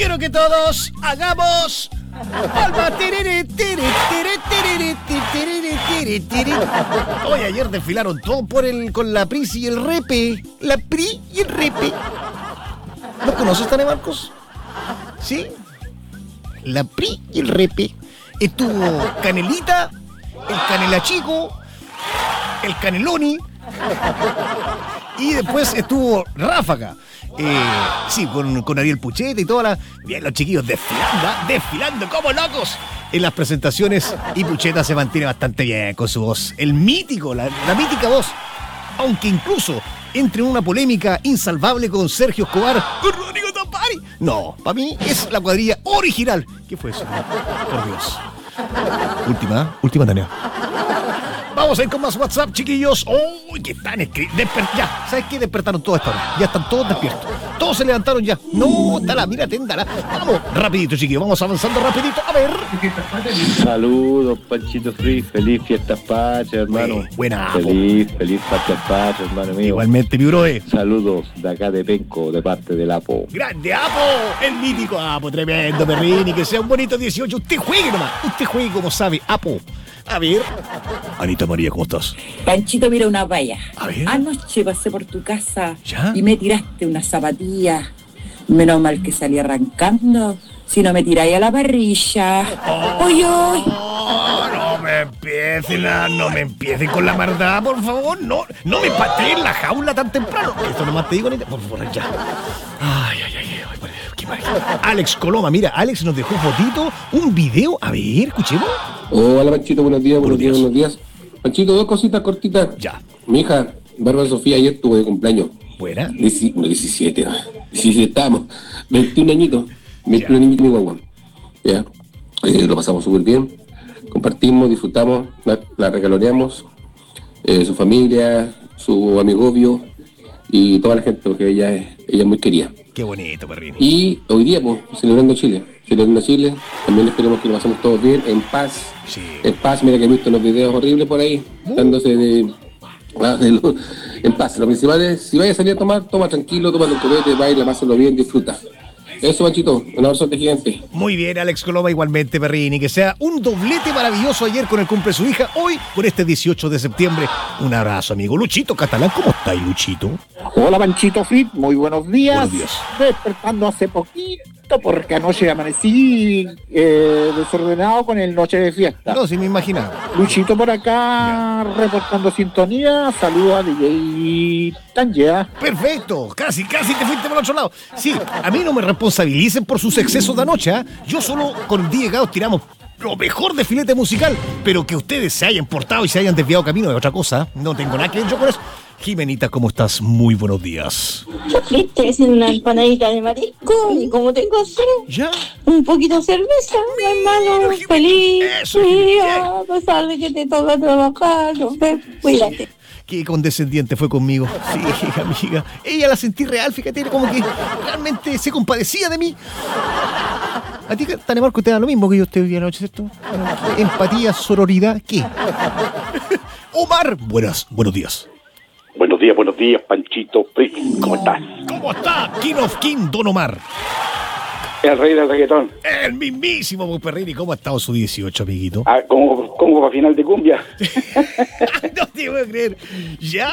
Quiero que todos hagamos palmas. Hoy ayer desfilaron todos con la Pris y el Repe. La Pri y el Repe. ¿Los conoces, Tane Marcos? ¿Sí? La Pri y el Repe. Estuvo Canelita, el Canela Chico, el Caneloni. Y después estuvo Ráfaga. Sí, con Ariel Pucheta y toda la... Bien, los chiquillos desfilando como locos en las presentaciones. Y Pucheta se mantiene bastante bien con su voz. El mítico, la mítica voz. Aunque incluso entre en una polémica insalvable con Sergio Escobar, con Rodrigo Tampari. No, para mí es la cuadrilla original. ¿Qué fue eso? Por Dios. Última tarea. Vamos a ir con más WhatsApp, chiquillos. ¡Uy, que están ya! ¿Sabes qué? Despertaron todos a esta hora. Ya están todos despiertos. Todos se levantaron ya. No, dala, mira, téndala. Vamos, rapidito, chiquillos. Vamos avanzando rapidito. A ver. Saludos, Panchito Free. Feliz Fiestas Patrias, hermano. Buena. Feliz Fiestas Patrias, hermano mío. Igualmente, mi bro. Saludos de acá de Penco, de parte del Apo. ¡Grande Apo! El mítico Apo, tremendo, Perrini. Que sea un bonito 18. Usted juegue nomás. Usted juegue como sabe, Apo. A ver. Anita María, ¿cómo estás? Panchito, mira una valla. A ver. Anoche pasé por tu casa. ¿Ya? Y me tiraste una zapatilla. Menos mal que salí arrancando. Si no me tiráis a la parrilla. ¡Uy! No me empiecen con la maldad, por favor. No me pateen la jaula tan temprano. Esto nomás te digo, Anita. Por favor, ya. Ay. Qué mal. Alex Coloma, mira, Alex nos dejó fotito, un video. A ver, escuchemos. Hola, Panchito, buenos días. Panchito, dos cositas cortitas. Ya. Mi hija, Bárbara Sofía, ayer tuvo de cumpleaños. Buena. 17 estamos. 21 añitos. 21 añitos, mi guagua. Ya. Lo pasamos súper bien. Compartimos, disfrutamos, la recaloreamos. Su familia, su amigo obvio y toda la gente, porque ella es muy querida. Qué bonito, Perrini. Y hoy día, pues, celebrando Chile. También esperemos que lo pasemos todos bien, en paz. Sí. En paz, mira que he visto los videos horribles por ahí, dándose en paz. Lo principal es, si vayas a salir a tomar, toma tranquilo, toma un copete, baila, pásalo bien, disfruta. Eso, Panchito, un abrazo gigante. Muy bien, Alex Coloma, igualmente, Perrini. Que sea un doblete maravilloso ayer con el cumple de su hija, hoy por este 18 de septiembre. Un abrazo, amigo. Luchito Catalán, ¿cómo está, Luchito? Hola, Panchito Frit, muy buenos días. Buenos días. Despertando hace poquito porque anoche amanecí desordenado con el noche de fiesta. No, sí me imaginaba. Luchito por acá, reportando sintonía. Saludos a DJ Tangea. Perfecto, casi te fuiste por el otro lado. Sí, a mí no me responsabilicen por sus excesos de anoche, ¿eh? Yo solo con 10 gatos tiramos lo mejor de filete musical, pero que ustedes se hayan portado y se hayan desviado camino de otra cosa, no tengo nada que ver yo con eso. Jimenita, ¿cómo estás? Muy buenos días. Yo estoy haciendo una empanadita de marisco y como tengo sed, ¿Ya? un poquito de cerveza, hermano, feliz. Eso, a pesar de que te toca trabajar, no, cuídate. Qué condescendiente fue conmigo. Sí, amiga. Ella la sentí real, fíjate, como que realmente se compadecía de mí. A ti, Tane Marco, te da lo mismo que yo te vi anoche, ¿cierto? Empatía, sororidad, ¿qué? Omar, buenos días. Buenos días, Panchito Free. ¿Cómo estás? ¿Cómo está? King of King, Don Omar. El rey del reggaetón. El mismísimo Perrini. ¿Cómo ha estado su 18, amiguito? Como para final de cumbia. No te voy a creer. ¿Ya?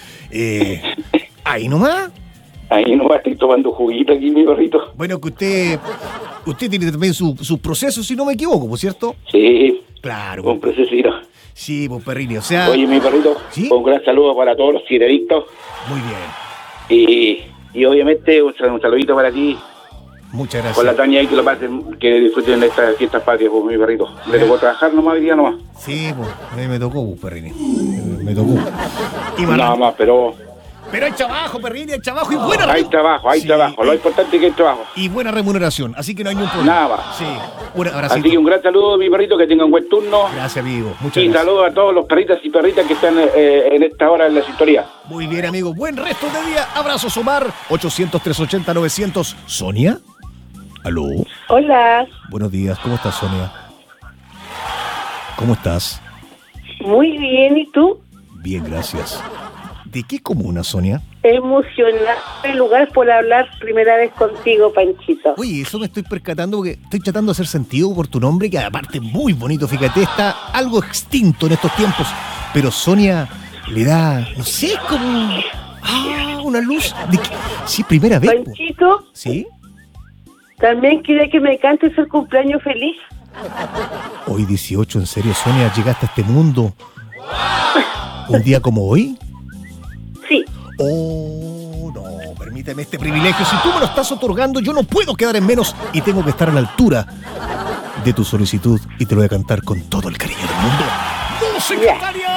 Ahí nomás. Ahí nomás estoy tomando juguito aquí, mi perrito. Bueno, que usted tiene también sus procesos, si no me equivoco, ¿por cierto? Sí. Claro. Un procesito. Sí, pues Perrini, o sea... Oye, mi perrito, ¿sí? Un gran saludo para todos los cineadictos. Muy bien. Y obviamente un saludito para ti. Muchas gracias. Con la Tania ahí, que lo pasen, que disfruten de estas fiestas patrias, pues, mi perrito. Le tocó trabajar nomás hoy día nomás. Sí, pues, a mí me tocó, pues, Perrini. Me tocó. Y nada más, pero hay trabajo, Perrini, hay trabajo y buena remuneración. Hay trabajo. Lo importante es que hay trabajo. Y buena remuneración, así que no hay ningún problema. Nada más. Sí. Así que un gran saludo, mi perrito, que tengan buen turno. Gracias, amigo. Muchas gracias. Y saludos a todos los perritas y perritas que están en esta hora en la sintonía. Muy bien, amigo. Buen resto de día. Abrazos, Omar. 800-380-900. ¿Sonia? ¿Aló? Hola. Buenos días. ¿Cómo estás, Sonia? ¿Cómo estás? Muy bien. ¿Y tú? Bien, gracias. ¿De qué comuna, Sonia? emocionado el lugar por hablar primera vez contigo, Panchito. Oye, eso me estoy percatando porque estoy tratando de hacer sentido por tu nombre, que aparte es muy bonito, fíjate, está algo extinto en estos tiempos, pero Sonia le da, no sé, como una luz de que, sí, primera vez. Panchito, ¿Sí? también quiere que me cantes el cumpleaños feliz. Hoy 18, en serio, Sonia, llegaste a este mundo un día como hoy. Sí. Oh, no, permíteme este privilegio. Si tú me lo estás otorgando, yo no puedo quedar en menos y tengo que estar a la altura de tu solicitud y te lo voy a cantar con todo el cariño del mundo. ¡No, secretaria!